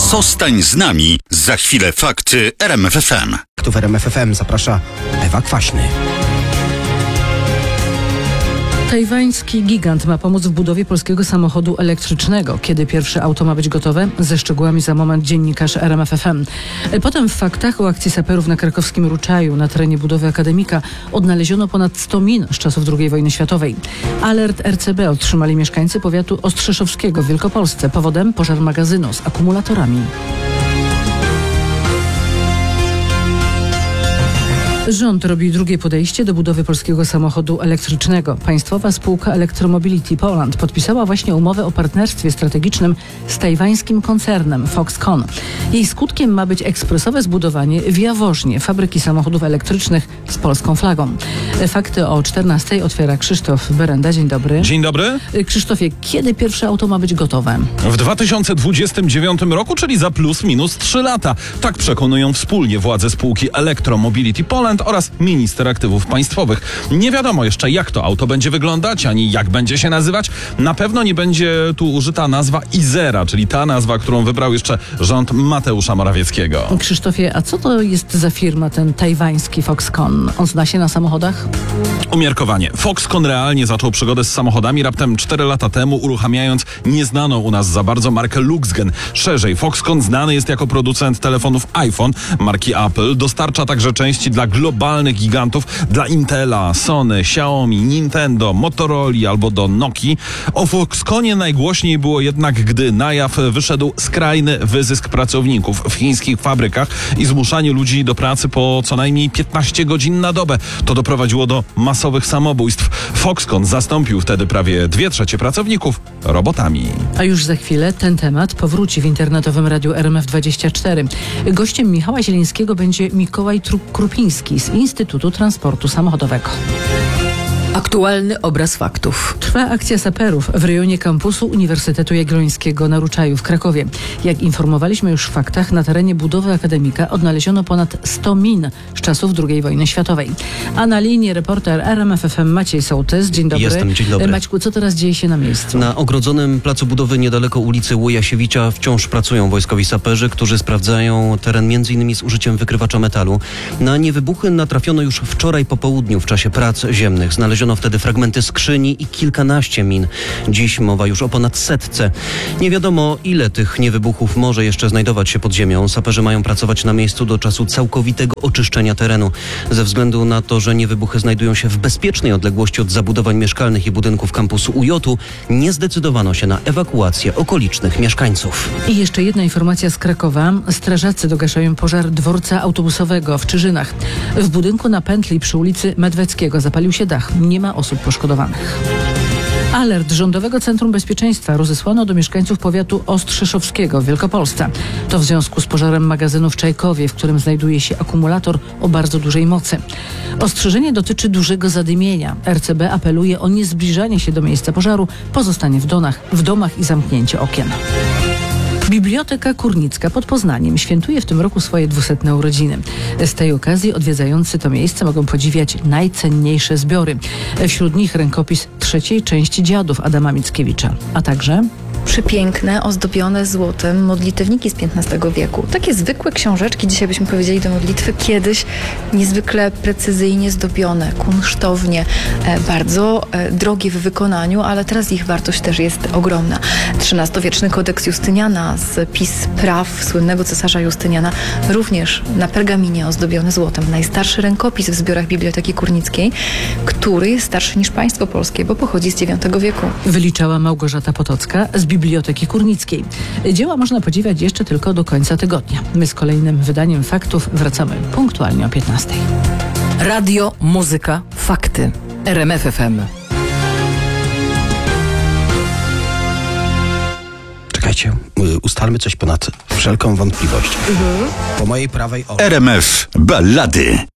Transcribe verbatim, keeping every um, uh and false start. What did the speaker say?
Zostań z nami. Za chwilę fakty R M F F M. Tu w R M F F M zaprasza Ewa Kwaśny. Tajwański gigant ma pomóc w budowie polskiego samochodu elektrycznego. Kiedy pierwsze auto ma być gotowe? Ze szczegółami za moment dziennikarz R M F F M. Potem w faktach o akcji saperów na krakowskim Ruczaju na terenie budowy akademika odnaleziono ponad sto min z czasów drugiej wojny światowej. Alert R C B otrzymali mieszkańcy powiatu ostrzeszowskiego w Wielkopolsce. Powodem pożar magazynu z akumulatorami. Rząd robi drugie podejście do budowy polskiego samochodu elektrycznego. Państwowa spółka Electromobility Poland podpisała właśnie umowę o partnerstwie strategicznym z tajwańskim koncernem Foxconn. Jej skutkiem ma być ekspresowe zbudowanie w Jaworznie fabryki samochodów elektrycznych z polską flagą. Fakty o czternastej otwiera Krzysztof Berenda. Dzień dobry. Dzień dobry. Krzysztofie, kiedy pierwsze auto ma być gotowe? W dwa tysiące dwudziestym dziewiątym roku, czyli za plus minus trzy lata. Tak przekonują wspólnie władze spółki Electromobility Poland oraz minister aktywów państwowych. Nie wiadomo jeszcze, jak to auto będzie wyglądać, ani jak będzie się nazywać. Na pewno nie będzie tu użyta nazwa Izera, czyli ta nazwa, którą wybrał jeszcze rząd Mateusza Morawieckiego. Krzysztofie, a co to jest za firma, ten tajwański Foxconn? On zna się na samochodach? Umiarkowanie. Foxconn realnie zaczął przygodę z samochodami raptem cztery lata temu, uruchamiając nieznaną u nas za bardzo markę Luxgen. Szerzej, Foxconn znany jest jako producent telefonów iPhone marki Apple. Dostarcza także części dla globalnych gigantów, dla Intela, Sony, Xiaomi, Nintendo, Motorola albo do Nokii. O Foxconnie najgłośniej było jednak, gdy na jaw wyszedł skrajny wyzysk pracowników w chińskich fabrykach i zmuszanie ludzi do pracy po co najmniej piętnaście godzin na dobę. To doprowadziło do masowych samobójstw. Foxconn zastąpił wtedy prawie dwie trzecie pracowników robotami. A już za chwilę ten temat powróci w internetowym radiu R M F dwadzieścia cztery. Gościem Michała Zielińskiego będzie Mikołaj Krupiński z Instytutu Transportu Samochodowego. Aktualny obraz faktów. Trwa akcja saperów w rejonie kampusu Uniwersytetu Jagiellońskiego na Ruczaju w Krakowie. Jak informowaliśmy już w faktach, na terenie budowy akademika odnaleziono ponad sto min z czasów drugiej wojny światowej. A na linii reporter R M F F M Maciej Sołtys. Dzień dobry. Jestem, dzień dobry. Maćku, co teraz dzieje się na miejscu? Na ogrodzonym placu budowy niedaleko ulicy Łojasiewicza wciąż pracują wojskowi saperzy, którzy sprawdzają teren między innymi z użyciem wykrywacza metalu. Na niewybuchy natrafiono już wczoraj po południu w czasie prac ziemnych. Znaleziono wtedy fragmenty skrzyni i kilkanaście min. Dziś mowa już o ponad setce. Nie wiadomo, ile tych niewybuchów może jeszcze znajdować się pod ziemią. Saperzy mają pracować na miejscu do czasu całkowitego oczyszczenia terenu. Ze względu na to, że niewybuchy znajdują się w bezpiecznej odległości od zabudowań mieszkalnych i budynków kampusu U J-u, nie zdecydowano się na ewakuację okolicznych mieszkańców. I jeszcze jedna informacja z Krakowa. Strażacy dogaszają pożar dworca autobusowego w Czyżynach. W budynku na pętli przy ulicy Medweckiego zapalił się dach. Nie ma osób poszkodowanych. Alert Rządowego Centrum Bezpieczeństwa rozesłano do mieszkańców powiatu ostrzeszowskiego w Wielkopolsce. To w związku z pożarem magazynu w Czajkowie, w którym znajduje się akumulator o bardzo dużej mocy. Ostrzeżenie dotyczy dużego zadymienia. R C B apeluje o niezbliżanie się do miejsca pożaru, pozostanie w domach, w domach i zamknięcie okien. Biblioteka Kurnicka pod Poznaniem świętuje w tym roku swoje dwusetne urodziny. Z tej okazji odwiedzający to miejsce mogą podziwiać najcenniejsze zbiory. Wśród nich rękopis trzeciej części Dziadów Adama Mickiewicza, a także przepiękne, ozdobione złotem modlitewniki z piętnastego wieku. Takie zwykłe książeczki, dzisiaj byśmy powiedzieli do modlitwy, kiedyś niezwykle precyzyjnie zdobione, kunsztownie, e, bardzo e, drogie w wykonaniu, ale teraz ich wartość też jest ogromna. trzynastowieczny kodeks Justyniana z pis praw słynnego cesarza Justyniana, również na pergaminie ozdobiony złotem. Najstarszy rękopis w zbiorach Biblioteki Kurnickiej, który jest starszy niż państwo polskie, bo pochodzi z dziewiątego wieku. Wyliczała Małgorzata Potocka z Biblioteki Kurnickiej. Dzieła można podziwiać jeszcze tylko do końca tygodnia. My z kolejnym wydaniem faktów wracamy punktualnie o piętnastej. Radio, muzyka, fakty. R M F F M. Czekajcie, ustalmy coś ponad wszelką wątpliwość. Mhm. Po mojej prawej... O... R M F Ballady.